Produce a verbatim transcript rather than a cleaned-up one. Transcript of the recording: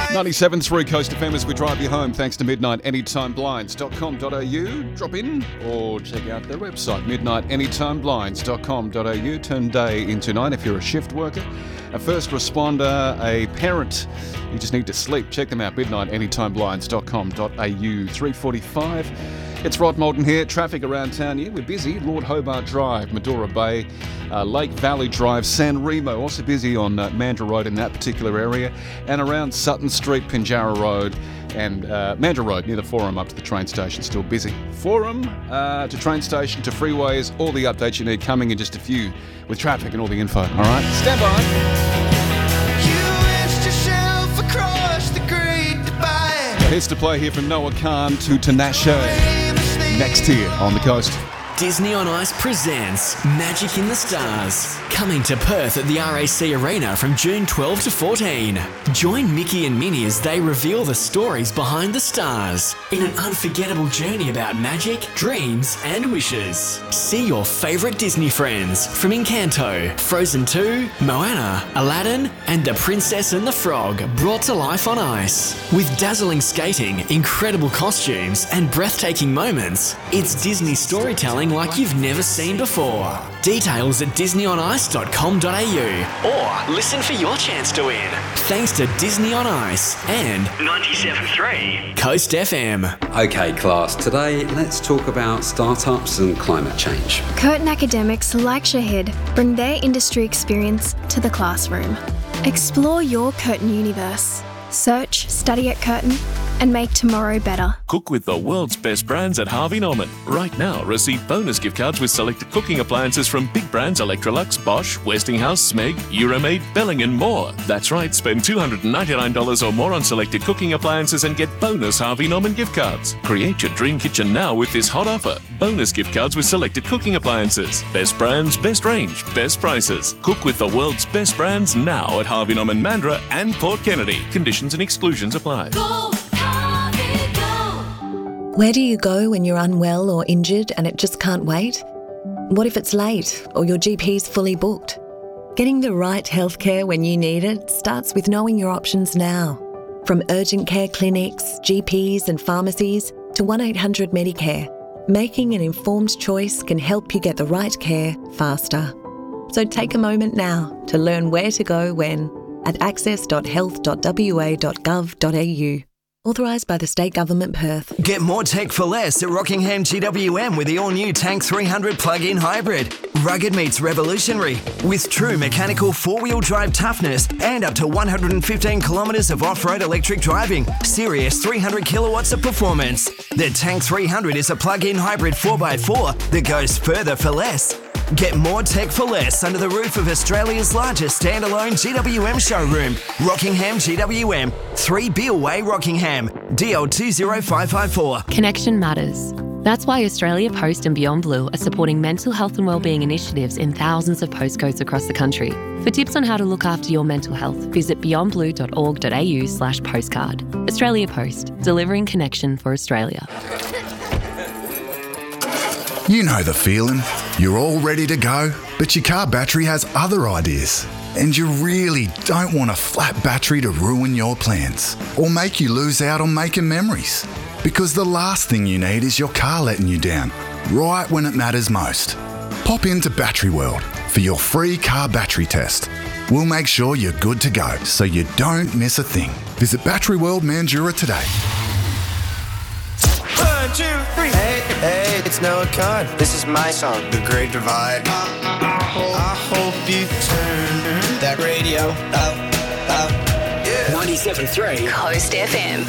ninety-seven point three Coast F M as we drive you home, thanks to midnight anytime blinds dot com dot a u. Drop in or check out their website, midnight anytime blinds dot com dot a u. Turn day into night if you're a shift worker, a first responder, a parent. You just need to sleep. Check them out, midnight anytime blinds dot com dot a u. three forty-five. It's Rod Moulton here. Traffic around town here. We're busy. Lord Hobart Drive, Medora Bay, uh, Lake Valley Drive, San Remo. Also busy on uh, Mandurah Road in that particular area. And around Sutton Street, Pinjarra Road and uh, Mandurah Road near the Forum up to the train station. Still busy. Forum uh, to train station to freeways. All the updates you need coming in just a few with traffic and all the info. All right? Stand by. Here's to play here from Noah Khan to Tinashe. Next here on the coast. Disney on Ice presents Magic in the Stars. Coming to Perth at the R A C Arena from June twelfth to fourteen. Join Mickey and Minnie as they reveal the stories behind the stars in an unforgettable journey about magic, dreams and wishes. See your favourite Disney friends from Encanto, Frozen two, Moana, Aladdin and The Princess and the Frog brought to life on ice. With dazzling skating, incredible costumes and breathtaking moments, it's Disney storytelling like you've never seen before. Details at disney on ice dot com dot a u or listen for your chance to win. Thanks to Disney on Ice and ninety-seven point three Coast F M. Okay, class, today let's talk about startups and climate change. Curtin academics like Shahid bring their industry experience to the classroom. Explore your Curtin universe. Search, study at Curtin and make tomorrow better. Cook with the world's best brands at Harvey Norman. Right now, receive bonus gift cards with selected cooking appliances from big brands Electrolux, Bosch, Westinghouse, Smeg, Euromaid, Belling and more. That's right, spend two hundred ninety-nine dollars or more on selected cooking appliances and get bonus Harvey Norman gift cards. Create your dream kitchen now with this hot offer. Bonus gift cards with selected cooking appliances. Best brands, best range, best prices. Cook with the world's best brands now at Harvey Norman Mandurah and Port Kennedy. Conditions and exclusions apply. Go! Where do you go when you're unwell or injured and it just can't wait? What if it's late or your G P's fully booked? Getting the right healthcare when you need it starts with knowing your options now. From urgent care clinics, G Ps and pharmacies to one eight hundred Medicare, making an informed choice can help you get the right care faster. So take a moment now to learn where to go when at access dot health dot w a dot gov dot a u. Authorised by the State Government, Perth. Get more tech for less at Rockingham G W M with the all-new Tank three hundred plug-in hybrid. Rugged meets revolutionary with true mechanical four-wheel drive toughness and up to one hundred fifteen kilometres of off-road electric driving. Serious three hundred kilowatts of performance. The Tank three hundred is a plug-in hybrid four by four that goes further for less. Get more tech for less under the roof of Australia's largest standalone G W M showroom, Rockingham G W M, three Beale Way, Rockingham, D L two zero five five four. Connection matters. That's why Australia Post and Beyond Blue are supporting mental health and wellbeing initiatives in thousands of postcodes across the country. For tips on how to look after your mental health, visit beyond blue dot org dot a u slash postcard. Australia Post, delivering connection for Australia. You know the feeling. You're all ready to go, but your car battery has other ideas. And you really don't want a flat battery to ruin your plans or make you lose out on making memories. Because the last thing you need is your car letting you down, right when it matters most. Pop into Battery World for your free car battery test. We'll make sure you're good to go so you don't miss a thing. Visit Battery World Mandurah today. One, two, three. Hey, hey, it's Noah Khan. This is my song, The Great Divide. I hope, I hope you turn that radio up, up. Yeah. ninety-seven point three Coast F M.